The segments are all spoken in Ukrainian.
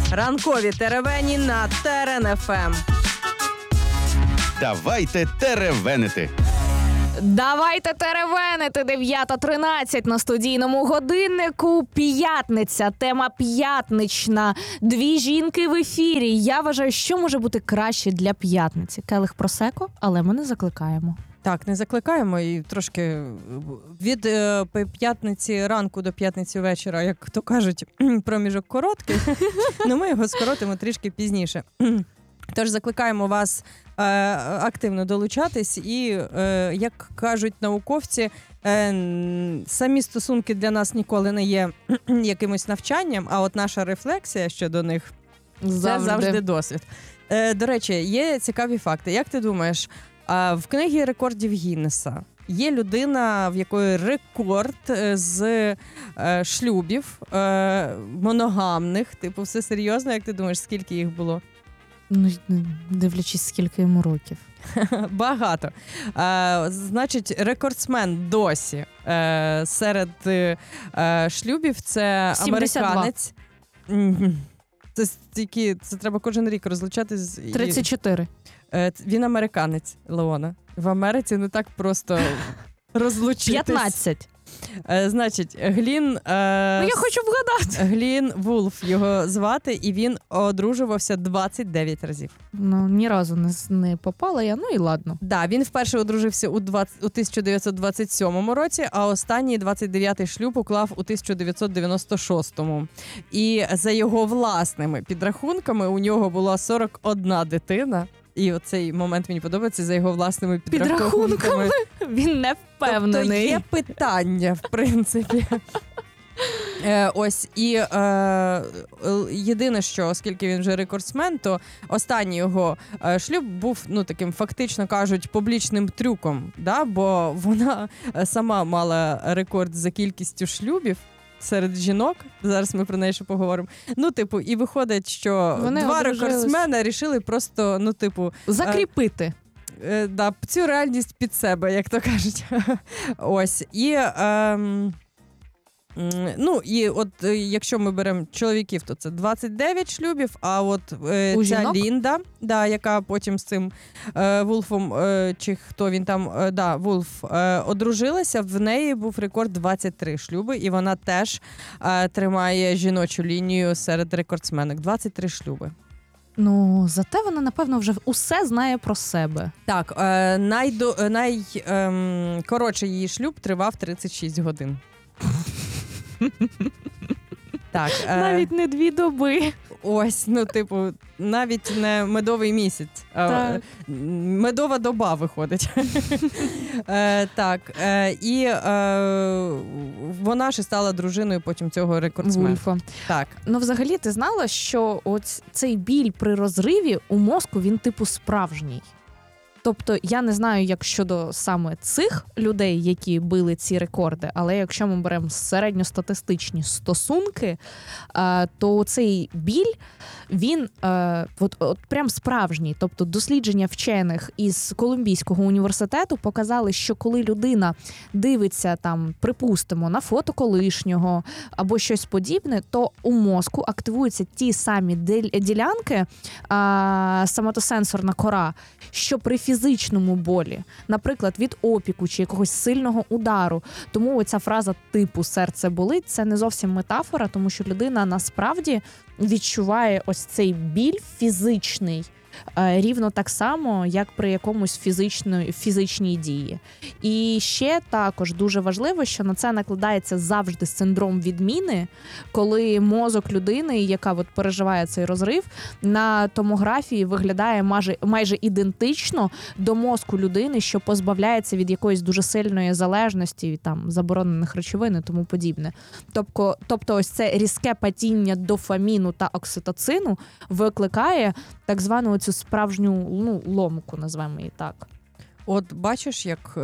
Ранкові теревені на Терен ФМ. Давайте теревенити. Давайте теревенити. 9:13 на студійному годиннику. П'ятниця. Тема п'ятнична. Дві жінки в ефірі. Я вважаю, що може бути краще для п'ятниці. Келих просеко, але ми не закликаємо. Так, не закликаємо і трошки від п'ятниці ранку до п'ятниці вечора, як то кажуть, проміжок короткий, але ми його скоротимо трішки пізніше. Тож закликаємо вас активно долучатись і, як кажуть науковці, самі стосунки для нас ніколи не є якимось навчанням, а от наша рефлексія щодо них – це завжди досвід. До речі, є цікаві факти. Як ти думаєш, в книгі рекордів Гіннеса є людина, в якої рекорд з шлюбів моногамних, типу, все серйозно, як ти думаєш, скільки їх було? Ну, дивлячись, скільки йому років. Багато. Значить, рекордсмен досі серед шлюбів – це 72. американець. Це треба кожен рік розлучати з... 34. Він американець, Леона. В Америці не так просто розлучитись. 15. Значить, Глін... Я хочу вгадати. Глін Вулф його звати, і він одружувався 29 разів. Ну, ні разу не попала я, ну і ладно. Да, він вперше одружився у 1927 році, а останній 29-й шлюб уклав у 1996-му. І за його власними підрахунками у нього була 41 дитина. І оцей момент мені подобається за його власними підрахунками. Він не впевнений. Тобто є питання, в принципі. Ось, і єдине, що, оскільки він вже рекордсмен, то останній його шлюб був, ну, таким, фактично кажуть, публічним трюком, да? Бо вона сама мала рекорд за кількістю шлюбів серед жінок, зараз ми про неї ще поговоримо. Ну, типу, і виходить, що вони два рекордсмена рішили просто, ну, типу... закріпити. Да, цю реальність під себе, як то кажуть. Ось. І... ну, і от якщо ми беремо чоловіків, то це 29 шлюбів, а от ця жінок? Лінда, да, яка потім з цим Вулфом, чи хто він там, Вулф, одружилася, в неї був рекорд 23 шлюби, і вона теж тримає жіночу лінію серед рекордсменок. 23 шлюби. Ну, зате вона, напевно, вже усе знає про себе. Так, найкоротший її шлюб тривав 36 годин. Так, Навіть не 2 доби. Ось, ну, типу, навіть не медовий місяць, а медова доба виходить. Так, і вона ще стала дружиною потім цього рекордсмена. Вульфа. Так. Ну, взагалі, ти знала, що ось цей біль при розриві у мозку, він типу справжній. Тобто, я не знаю, як щодо саме цих людей, які били ці рекорди, але якщо ми беремо середньостатистичні стосунки, то цей біль, він от прям справжній. Тобто, дослідження вчених із Колумбійського університету показали, що коли людина дивиться, там, припустимо, на фото колишнього або щось подібне, то у мозку активуються ті самі ділянки, соматосенсорна кора, що при фізичному болі, наприклад, від опіку чи якогось сильного удару. Тому оця фраза типу «серце болить» – це не зовсім метафора, тому що людина насправді відчуває ось цей біль фізичний, рівно так само, як при якомусь фізичній дії. І ще також дуже важливо, що на це накладається завжди синдром відміни, коли мозок людини, яка от переживає цей розрив, на томографії виглядає майже ідентично до мозку людини, що позбавляється від якоїсь дуже сильної залежності, там, заборонених речовин і тому подібне. Тобто ось це різке падіння дофаміну та окситоцину викликає так звану цю справжню ломку, назвемо її так. От бачиш, як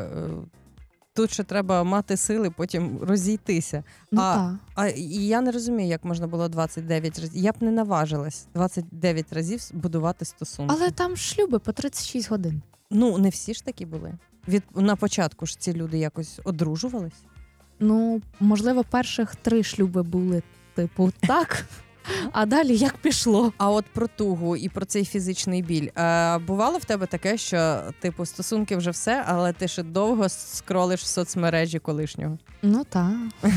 тут ще треба мати сили, потім розійтися. А я не розумію, як можна було 29 разів. Я б не наважилась 29 разів будувати стосунки. Але там шлюби по 36 годин. Ну, не всі ж такі були. На початку ж ці люди якось одружувались. Ну, можливо, перших 3 шлюби були типу так. А далі як пішло? А от про тугу і про цей фізичний біль. Бувало в тебе таке, що, типу, стосунки вже все, але ти ще довго скролиш в соцмережі колишнього? Ну так.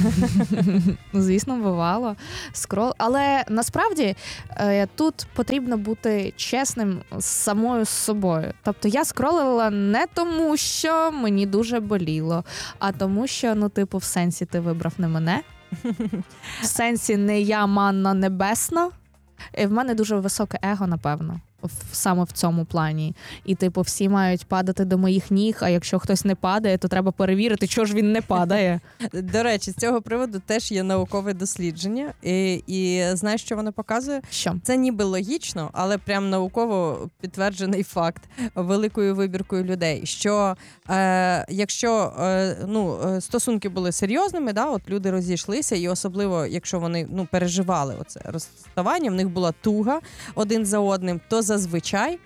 Звісно, бувало. Але насправді тут потрібно бути чесним з самою собою. Тобто я скролила не тому, що мені дуже боліло, а тому, що, в сенсі ти вибрав не мене. В сенсі не я манна небесна. В мене дуже високе его, напевно. Саме в цьому плані. І, всі мають падати до моїх ніг, а якщо хтось не падає, то треба перевірити, чого ж він не падає. До речі, з цього приводу теж є наукове дослідження. І знаєш, що воно показує? Що? Це ніби логічно, але прям науково підтверджений факт великою вибіркою людей, що якщо стосунки були серйозними, от люди розійшлися, і особливо, якщо вони переживали оце розставання, в них була туга один за одним, то зазвичай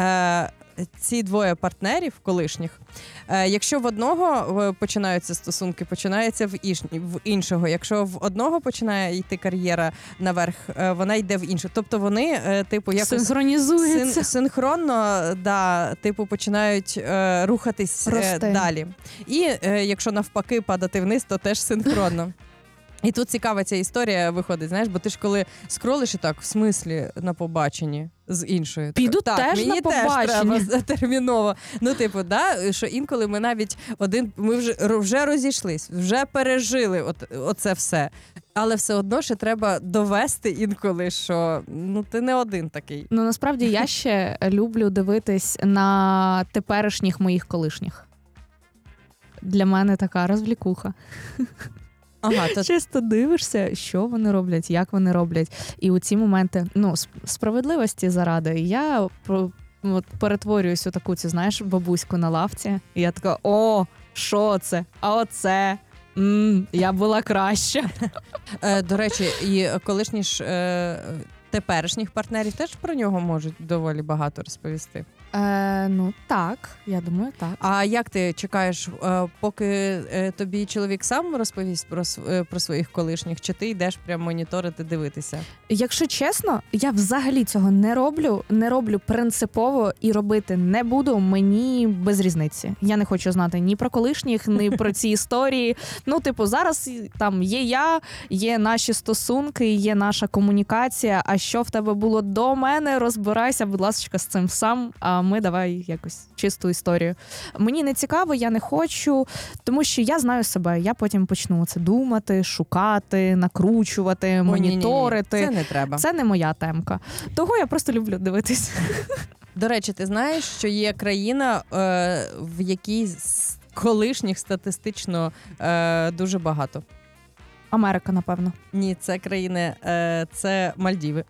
ці двоє партнерів якщо в одного починаються стосунки, починається в іншого. Якщо в одного починає йти кар'єра наверх, вона йде в іншу. Тобто вони, якось синхронізуються. Синхронно, починають рухатись далі. І якщо навпаки падати вниз, то теж синхронно. І тут цікава ця історія виходить, знаєш, бо ти ж коли скролиш і так, в смислі, на побаченні з іншою. Піду так, теж мені на побачення. Теж треба терміново. Що інколи ми навіть ми вже розійшлись, вже пережили оце все. Але все одно ще треба довести інколи, що ти не один такий. Насправді я ще люблю дивитись на теперішніх моїх колишніх. Для мене така розвлікуха. Ага, Чисто дивишся, що вони роблять, як вони роблять. І у ці моменти, справедливості заради, я перетворююсь у таку, бабуську на лавці. І я така, що це? А оце? Я була краща. До речі, і колишні ж теперішніх партнерів теж про нього можуть доволі багато розповісти. Так, я думаю, так. А як ти чекаєш, поки тобі чоловік сам розповість про своїх колишніх, чи ти йдеш прям моніторити, дивитися? Якщо чесно, я взагалі цього не роблю принципово і робити не буду, мені без різниці. Я не хочу знати ні про колишніх, ні про ці історії. Зараз там є я, є наші стосунки, є наша комунікація, а що в тебе було до мене, розбирайся, будь ласка, з цим сам, а ми давай якось чисту історію. Мені не цікаво, я не хочу, тому що я знаю себе, я потім почну це думати, шукати, накручувати, моніторити. Це не треба. Це не моя темка. Того я просто люблю дивитись. До речі, ти знаєш, що є країна, в якій колишніх статистично дуже багато? Америка, напевно. Ні, це країни, це Мальдіви.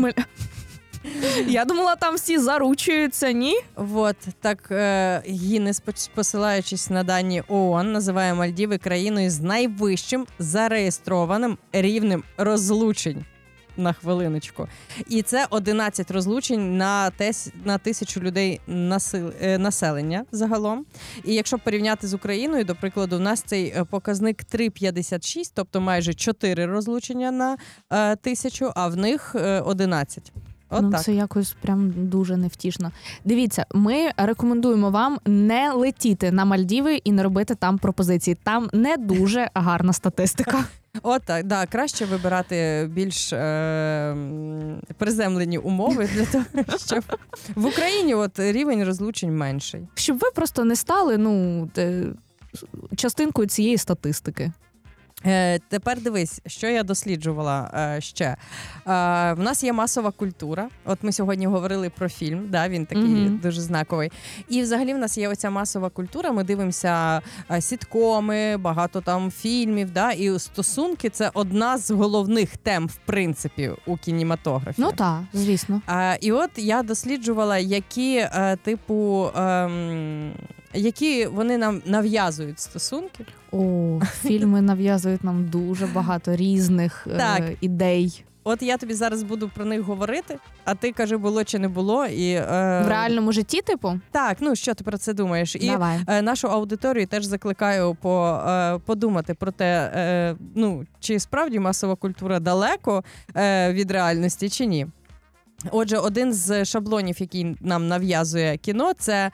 Я думала, там всі заручуються, ні? Гіннес, посилаючись на дані ООН, називає Мальдіви країною з найвищим зареєстрованим рівнем розлучень. На хвилиночку. І це 11 розлучень на 1000 людей населення загалом. І якщо порівняти з Україною, до прикладу, у нас цей показник 3,56, тобто майже 4 розлучення на 1000, а в них 11. Так. Це якось прям дуже невтішно. Дивіться, ми рекомендуємо вам не летіти на Мальдіви і не робити там пропозиції. Там не дуже гарна статистика. Так, краще вибирати більш приземлені умови для того, щоб в Україні рівень розлучень менший. Щоб ви просто не стали, частинкою цієї статистики. Тепер дивись, що я досліджувала ще. В нас є масова культура. Ми сьогодні говорили про фільм, він такий дуже знаковий. І взагалі в нас є оця масова культура, ми дивимося сіткоми, багато там фільмів, і стосунки – це одна з головних тем, в принципі, у кінематографі. Так, звісно. І я досліджувала, які вони нам нав'язують стосунки. Фільми нав'язують нам дуже багато різних ідей. От я тобі зараз буду про них говорити, а ти кажи, було чи не було. В реальному житті, типу? Так, ну що ти про це думаєш? І Давай. нашу аудиторію теж закликаю подумати про те, чи справді масова культура далеко від реальності, чи ні. Отже, один з шаблонів, який нам нав'язує кіно, це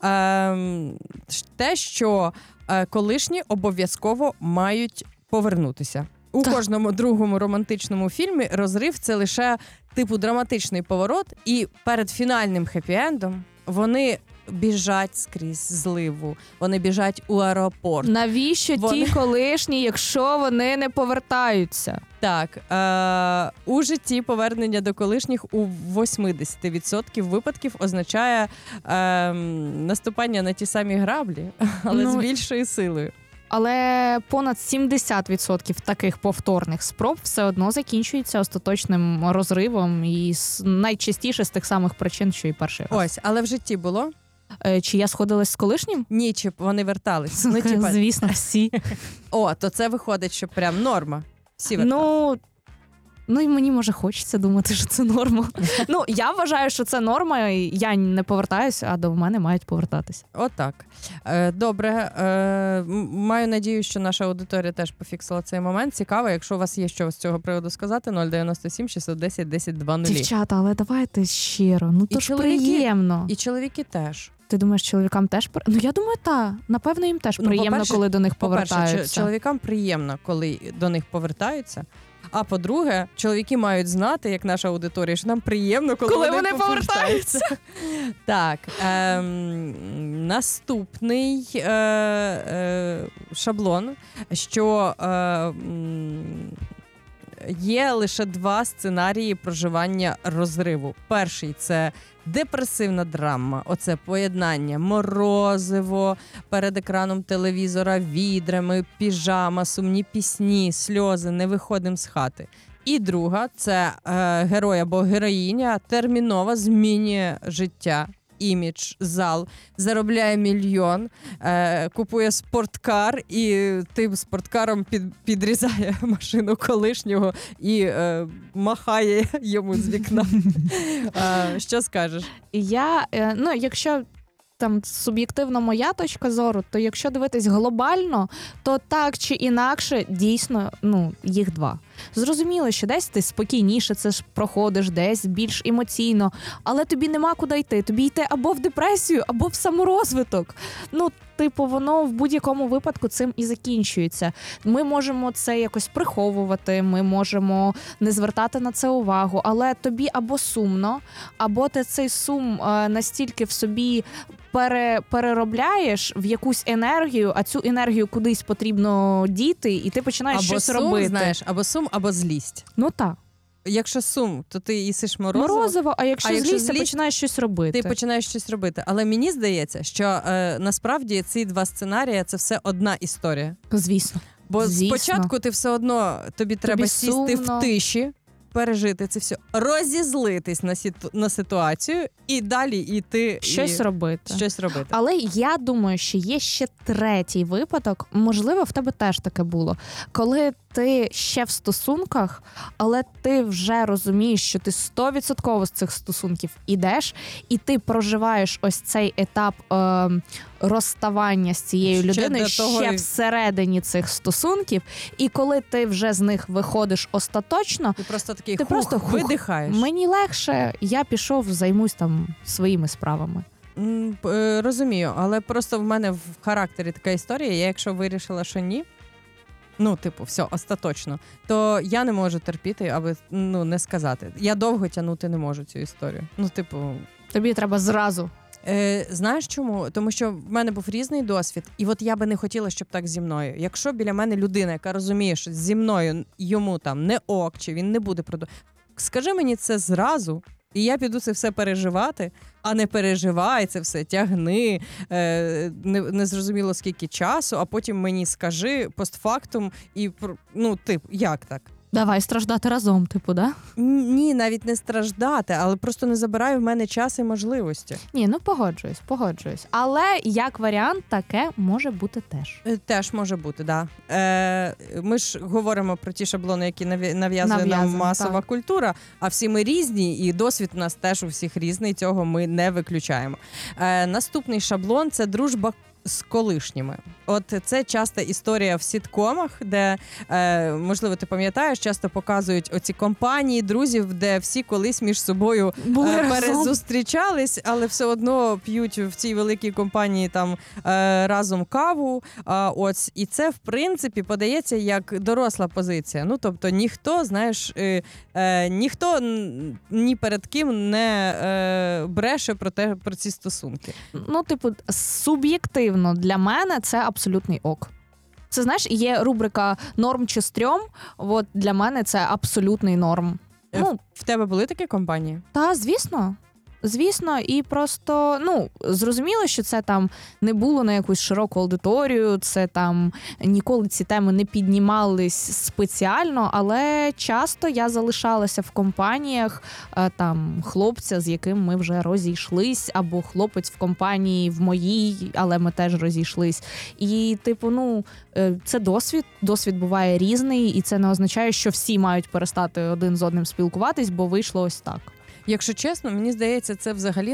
те, що колишні обов'язково мають повернутися. У кожному другому романтичному фільмі розрив – це лише типу драматичний поворот, і перед фінальним хеппі-ендом вони біжать скрізь зливу, вони біжать у аеропорт. Навіщо ті колишні, якщо вони не повертаються? Так, у житті повернення до колишніх у 80% випадків означає наступання на ті самі граблі, але з більшою силою. Але понад 70% таких повторних спроб все одно закінчується остаточним розривом і найчастіше з тих самих причин, що і перший раз. Ось, але в житті було? Чи я сходилась з колишнім? Ні, чи вони вертались. Звісно, всі. То це виходить, що прям норма. Всі вертались. Ну і мені, може, хочеться думати, що це норма. Я вважаю, що це норма, і я не повертаюся, а до мене мають повертатися. Отак. Добре. Маю надію, що наша аудиторія теж пофіксила цей момент. Цікаво, якщо у вас є що з цього приводу сказати, 097 610 1020. Дівчата, але давайте щиро. То ж приємно. І чоловіки теж. Ти думаєш, чоловікам теж я думаю, так. Напевно, їм теж приємно, коли до них повертаються. По-перше, чоловікам приємно, коли до них повертаються. А по-друге, чоловіки мають знати, як наша аудиторія, що нам приємно, коли вони повертаються. Так, наступний шаблон, що є лише 2 сценарії проживання розриву. Перший – це депресивна драма. Оце поєднання морозиво, перед екраном телевізора, відрами, піжама, сумні пісні, сльози, не виходимо з хати. І друга – це герой або героїня терміново змінює життя, імідж, зал, заробляє мільйон, купує спорткар і тим спорткаром підрізає машину колишнього і махає йому з вікна. Що скажеш? Якщо там суб'єктивно моя точка зору, то якщо дивитись глобально, то так чи інакше дійсно їх 2. Зрозуміло, що десь ти спокійніше це ж проходиш, десь більш емоційно, але тобі нема куди йти. Тобі йти або в депресію, або в саморозвиток. Воно в будь-якому випадку цим і закінчується. Ми можемо це якось приховувати, ми можемо не звертати на це увагу, але тобі або сумно, або ти цей сум настільки в собі переробляєш в якусь енергію, а цю енергію кудись потрібно діти, і ти починаєш щось робити. Знаєш, або сум, або злість. Так. Якщо сум, то ти їсиш морозиво, а якщо злість, ти починаєш щось робити. Ти починаєш щось робити. Але мені здається, що насправді ці 2 сценарії – це все одна історія. Звісно. Бо спочатку ти все одно, тобі треба сісти в тиші, пережити це все, розізлитись на ситуацію і далі йти щось робити. Але я думаю, що є ще 3-й випадок, можливо, в тебе теж таке було, коли ти ще в стосунках, але ти вже розумієш, що ти 100% з цих стосунків ідеш, і ти проживаєш ось цей етап розставання з цією людиною ще всередині цих стосунків, і коли ти вже з них виходиш остаточно, ти просто такий видихаєш. Мені легше, я пішов, займусь там своїми справами. Розумію, але просто в мене в характері така історія, я якщо вирішила, що ні, все, остаточно, то я не можу терпіти, аби не сказати. Я довго тягнути не можу цю історію. Тобі треба зразу. Знаєш чому? Тому що в мене був різний досвід, і от я би не хотіла, щоб так зі мною. Якщо біля мене людина, яка розуміє, що зі мною йому там не ок, чи він не буде скажи мені це зразу, і я піду це все переживати, а не переживай це все, тягни, не зрозуміло скільки часу, а потім мені скажи постфактум, і як так? Давай страждати разом, типу, да? Ні, навіть не страждати, але просто не забирай в мене час і можливості. Ні, ну погоджуюсь. Але як варіант, таке може бути теж. Теж може бути, да. Ми ж говоримо про ті шаблони, які нав'язує нам масова культура, а всі ми різні, і досвід у нас теж у всіх різний, цього ми не виключаємо. Наступний шаблон – це дружба з колишніми. От це часта історія в сіткомах, де, можливо, ти пам'ятаєш, часто показують оці компанії друзів, де всі колись між собою перезустрічались, але все одно п'ють в цій великій компанії там разом каву. Ось. І це, в принципі, подається як доросла позиція. Ну, тобто ніхто, знаєш, ніхто ні перед ким не бреше про ці стосунки. Ну, типу, суб'єктивно для мене це абсолютний ок. Це, знаєш, є рубрика «Норм чи стрьом», от для мене це абсолютний норм. Ну, в тебе були такі компанії? Та, звісно, і просто, зрозуміло, що це там не було на якусь широку аудиторію, це там ніколи ці теми не піднімались спеціально, але часто я залишалася в компаніях там хлопця, з яким ми вже розійшлись, або хлопець в компанії в моїй, але ми теж розійшлись. І, типу, це досвід буває різний, і це не означає, що всі мають перестати один з одним спілкуватись, бо вийшло ось так. Якщо чесно, мені здається, це взагалі,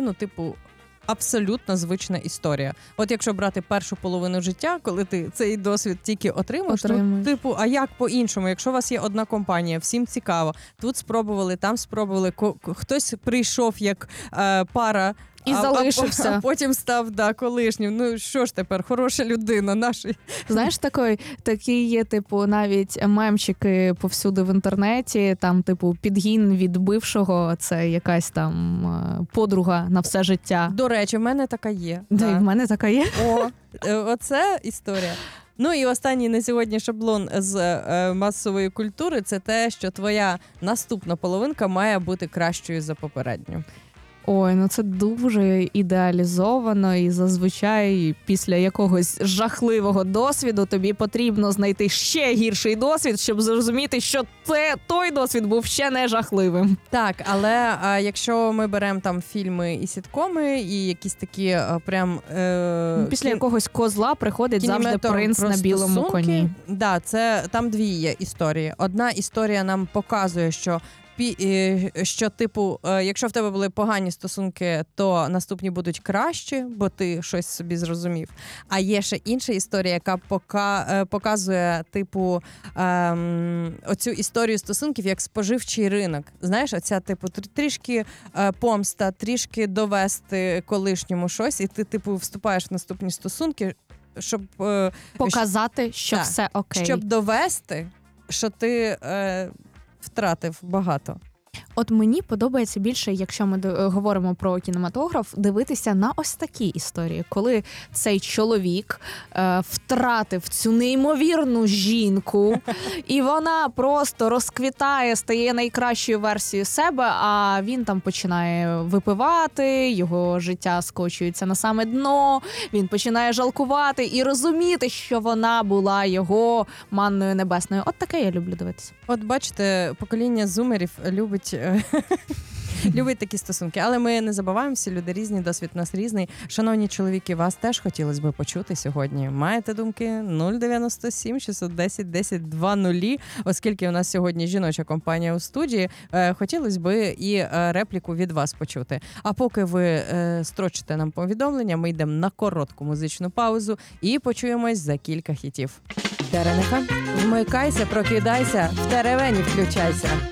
абсолютно звична історія. От якщо брати першу половину життя, коли ти цей досвід тільки отримуєш, а як по-іншому? Якщо у вас є одна компанія, всім цікаво, тут спробували, там спробували, хтось прийшов як пара, і залишився. А потім став, колишнім. Ну, що ж тепер, хороша людина наша. Знаєш, такі є, навіть мемчики повсюди в інтернеті, там, підгін від бившого, це якась там подруга на все життя. До речі, в мене така є. Да, і в мене така є. Оце історія. Ну і останній на сьогодні шаблон з масової культури – це те, що твоя наступна половинка має бути кращою за попередню. Ой, це дуже ідеалізовано, і зазвичай після якогось жахливого досвіду тобі потрібно знайти ще гірший досвід, щоб зрозуміти, що той досвід був ще не жахливим. Так, але якщо ми беремо там фільми і сіткоми, і якісь такі прям... Після якогось козла приходить завжди принц на білому коні. Да, це там дві є історії. Одна історія нам показує, що якщо в тебе були погані стосунки, то наступні будуть кращі, бо ти щось собі зрозумів. А є ще інша історія, яка показує, оцю історію стосунків як споживчий ринок. Знаєш, оця, трішки помста, трішки довести колишньому щось, і ти, вступаєш в наступні стосунки, щоб... показати, що все окей. Щоб довести, що ти... втратив багато. От мені подобається більше, якщо ми говоримо про кінематограф, дивитися на ось такі історії, коли цей чоловік втратив цю неймовірну жінку, і вона просто розквітає, стає найкращою версією себе, а він там починає випивати, його життя скочується на саме дно, він починає жалкувати і розуміти, що вона була його манною небесною. От таке я люблю дивитися. От бачите, покоління зумерів любить такі стосунки. Але ми не забуваємося, люди різні, досвід у нас різний. Шановні чоловіки, вас теж хотілося б почути сьогодні. Маєте думки? 097 610 10 20, оскільки у нас сьогодні жіноча компанія у студії, хотілося б і репліку від вас почути. А поки ви строчите нам повідомлення, ми йдемо на коротку музичну паузу і почуємось за кілька хітів. Теренефа, вмикайся, прокидайся, в теревені включайся.